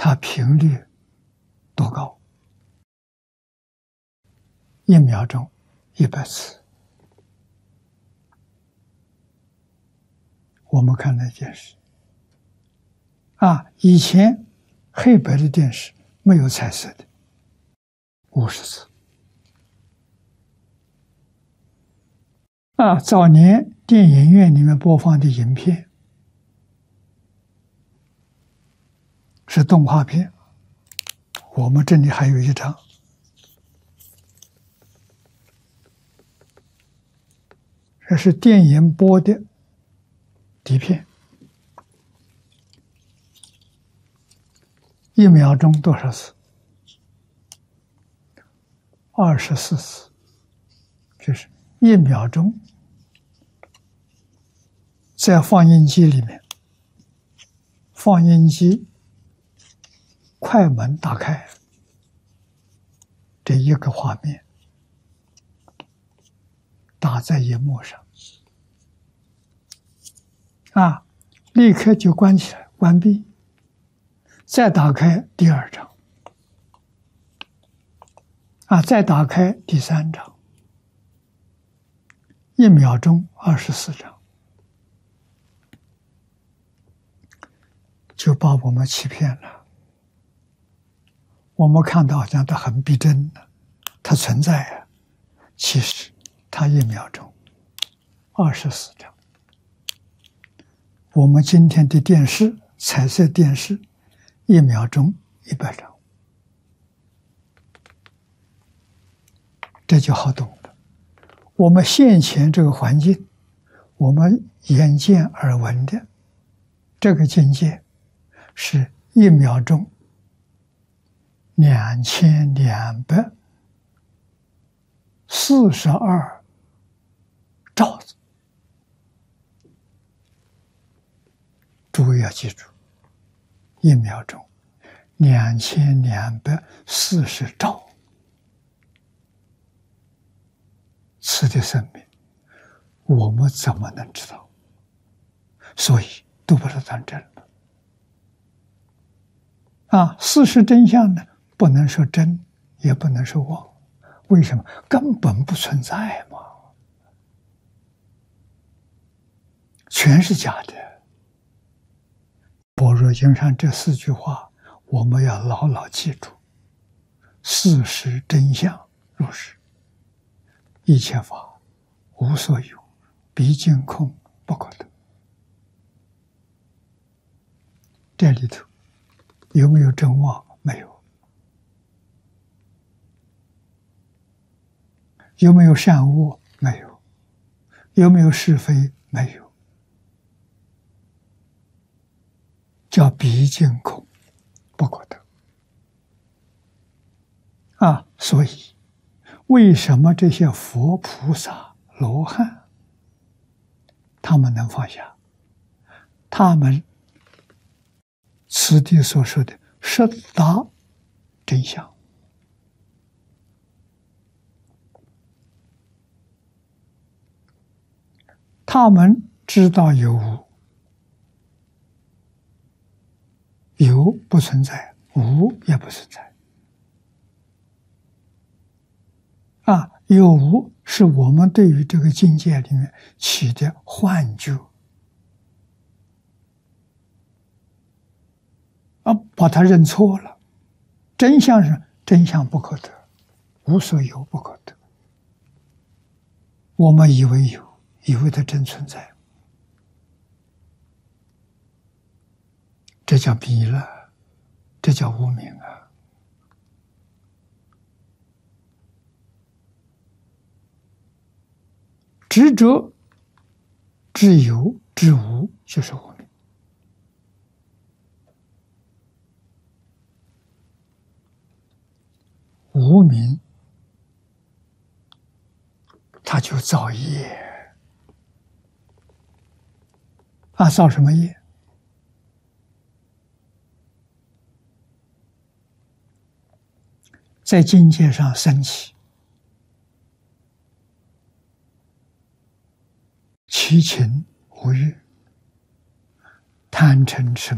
它频率多高？1秒钟100次。我们看那电视以前黑白的电视没有彩色的，50次。早年电影院里面播放的影片是动画片，我们这里还有一张，这是电影播的底片，1秒钟多少次？24次，就是1秒钟。在放映机里面，放映机快门打开，这一个画面打在荧幕上，立刻就关起来，关闭，再打开第2张，再打开第3张，1秒钟24张。就把我们欺骗了。我们看到好像它很逼真的，它存在其实它1秒钟24张。我们今天的电视，彩色电视1秒钟100张，这就好懂了。我们现前这个环境，我们眼见耳闻的这个境界，是1秒钟2242兆子。诸位要记住，1秒钟2240兆次的生命，我们怎么能知道？所以都把它当真了。事实真相呢，不能说真，也不能说妄。为什么？根本不存在嘛，全是假的。般若经上这4句话，我们要牢牢记住：事实真相如是，一切法无所有，毕竟空不可得。这里头有没有真妄？没有。有没有善恶？没有。有没有是非？没有。叫毕竟空不可得。所以为什么这些佛菩萨罗汉他们能放下？他们此地所说的十大真相，他们知道有无，有不存在，无也不存在。有无是我们对于这个境界里面起的幻觉，把它认错了。真相是真相不可得，无所有不可得。我们以为有，以为它真存在，这叫迷了，这叫无明啊。执着知有知无就是无明。无明他就造业造什么业？在境界上升起七情五欲、贪嗔痴